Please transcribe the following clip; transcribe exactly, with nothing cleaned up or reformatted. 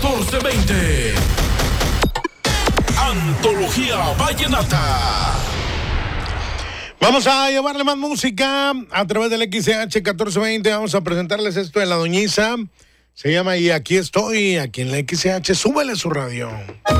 catorce veinte. Antología Vallenata. Vamos a llevarle más música a través del X C H catorce veinte. Vamos a presentarles esto de La Doñiza. Se llama Y Aquí Estoy, aquí en la X C H. Súbele su radio.